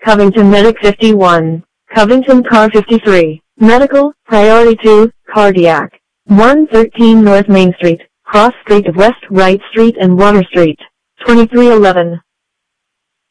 Covington Medic 51. Covington Car 53. Medical, Priority 2, Cardiac. 113 North Main Street, cross street of West Wright Street and Water Street. 2311.